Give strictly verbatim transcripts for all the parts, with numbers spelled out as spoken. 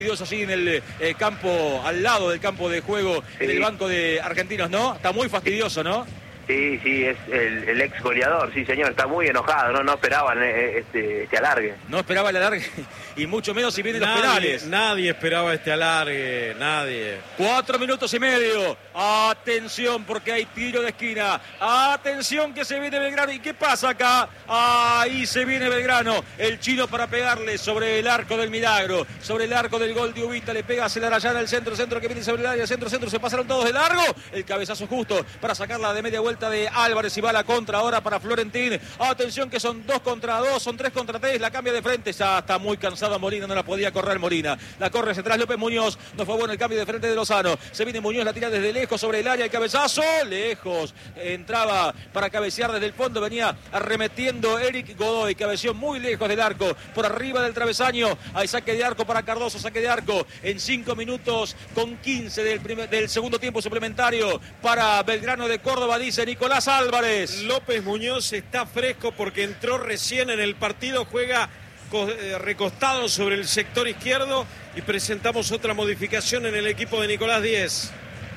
Allí en el eh, campo, al lado del campo de juego sí. del banco de Argentinos, ¿no? Está muy fastidioso, ¿no? Sí, sí, es el, el ex goleador, sí señor, está muy enojado, no no esperaban este, este alargue. No esperaba el alargue, y mucho menos si vienen nadie, los penales. Nadie esperaba este alargue, nadie. Cuatro minutos y medio, atención porque hay tiro de esquina, atención que se viene Belgrano, ¿y qué pasa acá? Ahí se viene Belgrano, el chino para pegarle sobre el arco del milagro, sobre el arco del gol de Ubita, le pega a Celarayán al centro, centro que viene sobre el área, centro, centro, se pasaron todos de largo, el cabezazo justo para sacarla de media vuelta de Álvarez y va la contra ahora para Florentín. Atención que son dos contra dos, son tres contra tres, la cambia de frente, ya está muy cansado Molina, no la podía correr Molina. La corre hacia atrás López Muñoz, no fue bueno el cambio de frente de Lozano. Se viene Muñoz, la tira desde lejos sobre el área, el cabezazo, lejos. Entraba para cabecear desde el fondo, venía arremetiendo Eric Godoy, cabeció muy lejos del arco, por arriba del travesaño. Hay saque de arco para Cardoso, saque de arco en cinco minutos con quince del, primer, del segundo tiempo suplementario para Belgrano de Córdoba, dice Nicolás Álvarez. López Muñoz está fresco porque entró recién en el partido, juega recostado sobre el sector izquierdo y presentamos otra modificación en el equipo de Nicolás Díez.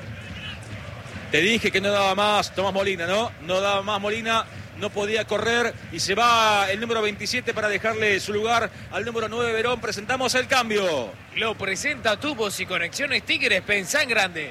Te dije que no daba más Tomás Molina, ¿no? No daba más Molina, no podía correr y se va el número veintisiete para dejarle su lugar al número nueve Verón. Presentamos el cambio. Lo presenta Tubos y Conexiones Tigres, pensá en grande.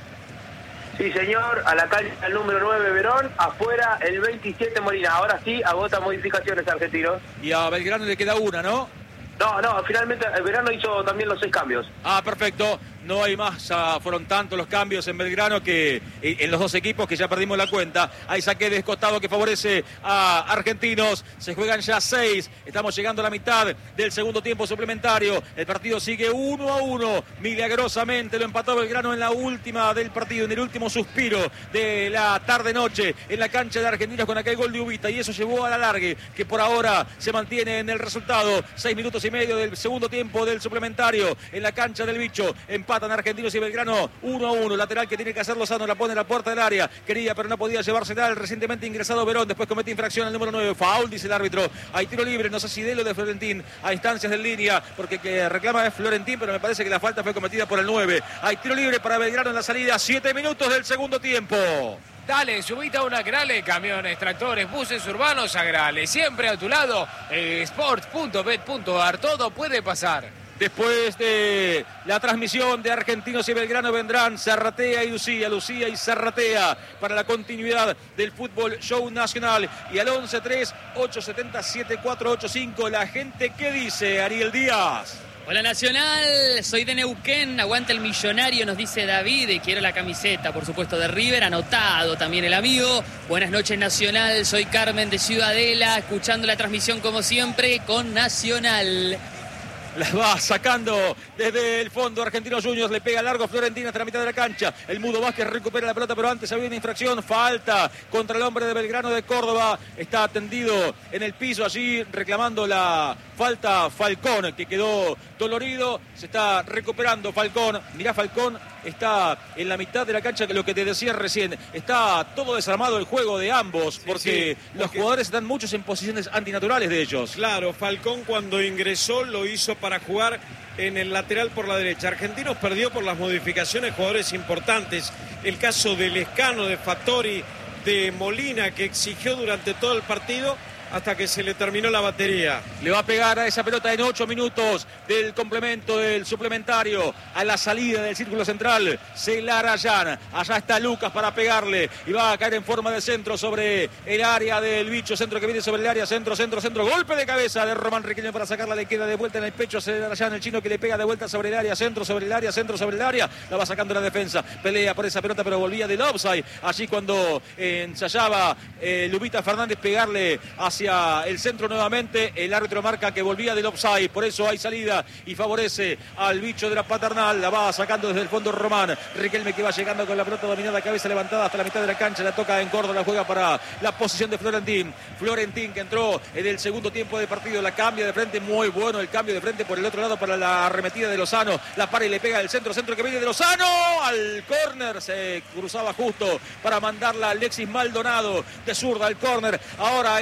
Sí, señor, a la calle el número nueve Verón, afuera el veintisiete Molina. Ahora sí, agota modificaciones Argentinos. Y a Belgrano le queda una, ¿no? No, no, finalmente el Belgrano hizo también los seis cambios. Ah, perfecto. No hay más, ya fueron tantos los cambios en Belgrano que en los dos equipos que ya perdimos la cuenta. Hay saque descostado que favorece a Argentinos. Se juegan ya seis. Estamos llegando a la mitad del segundo tiempo suplementario. El partido sigue uno a uno. Milagrosamente lo empató Belgrano en la última del partido, en el último suspiro de la tarde-noche en la cancha de Argentinos con aquel gol de Ubita. Y eso llevó al alargue que por ahora se mantiene en el resultado. Seis minutos y medio del segundo tiempo del suplementario en la cancha del Bicho. Empatan Argentinos y Belgrano uno a uno. Lateral que tiene que hacer Lozano, la pone en la puerta del área. Quería, pero no podía llevársela el recientemente ingresado Verón. Después comete infracción al número nueve. Foul, dice el árbitro. Hay tiro libre, no sé si de lo de Florentín. A instancias de línea, porque que reclama es Florentín, pero me parece que la falta fue cometida por el nueve. Hay tiro libre para Belgrano en la salida. Siete minutos del segundo tiempo. Dale, subite a una Agrale, camiones, tractores, buses urbanos, Agrale. Siempre a tu lado, eh, sport punto bet punto ar. Todo puede pasar. Después de la transmisión de Argentinos y Belgrano vendrán Zarratea y Lucía, Lucía y Zarratea para la continuidad del fútbol show nacional. Y al once tres ocho siete siete cuatro ocho cinco, la gente, ¿qué dice Ariel Díaz? Hola Nacional, soy de Neuquén, aguanta el millonario, nos dice David, y quiero la camiseta, por supuesto, de River, anotado también el amigo. Buenas noches Nacional, soy Carmen de Ciudadela, escuchando la transmisión como siempre con Nacional. La va sacando desde el fondo Argentinos Juniors, le pega largo Florentina hasta la mitad de la cancha. El Mudo Vázquez recupera la pelota, pero antes había una infracción, falta contra el hombre de Belgrano de Córdoba. Está tendido en el piso allí reclamando la falta Falcón, que quedó dolorido. Se está recuperando Falcón. Mirá, Falcón está en la mitad de la cancha, que lo que te decía recién, está todo desarmado el juego de ambos, porque, sí, sí, los porque... jugadores están muchos en posiciones antinaturales de ellos. Claro, Falcón cuando ingresó lo hizo para jugar en el lateral por la derecha. Argentinos perdió por las modificaciones jugadores importantes. El caso de Lescano, de Fattori, de Molina, que exigió durante todo el partido hasta que se le terminó la batería. Le va a pegar a esa pelota en ocho minutos del complemento del suplementario a la salida del círculo central. Celarayán. Allá está Lucas para pegarle y va a caer en forma de centro sobre el área del Bicho. Centro que viene sobre el área. Centro, centro, centro. Golpe de cabeza de Román Riquelme para sacarla. Le queda de vuelta en el pecho a Celarayán. El chino que le pega de vuelta sobre el área. Centro sobre el área. Centro sobre el área. La va sacando la defensa. Pelea por esa pelota, pero volvía del offside. Allí cuando eh, ensayaba eh, Lupita Fernández pegarle hacia el centro nuevamente, el árbitro marca que volvía del offside, por eso hay salida y favorece al Bicho de la Paternal. La va sacando desde el fondo Román Riquelme, que va llegando con la pelota dominada, cabeza levantada hasta la mitad de la cancha. La toca en Córdoba, la juega para la posición de Florentín. Florentín, que entró en el segundo tiempo de partido, la cambia de frente, muy bueno el cambio de frente por el otro lado para la arremetida de Lozano. La para y le pega el centro, centro que viene de Lozano al córner, se cruzaba justo para mandarla a Alexis Maldonado de zurda al córner. Ahora hay tiro de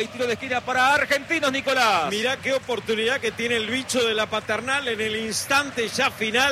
esquina para Argentinos, Nicolás. Mirá qué oportunidad que tiene el bicho de la Paternal en el instante ya final.